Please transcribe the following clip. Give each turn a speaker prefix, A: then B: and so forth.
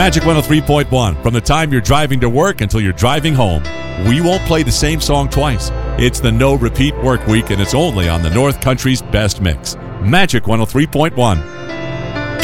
A: Magic 103.1, from the time you're driving to work until you're driving home. We won't play the same song twice. It's the No Repeat Work Week, and it's only on the North Country's best mix. Magic 103.1.